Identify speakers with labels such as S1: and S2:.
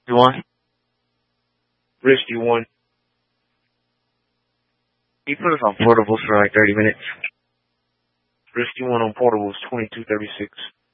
S1: You want?
S2: Risky one.
S1: He put us on portables for like 30 minutes.
S2: Risky one on portables, 2236.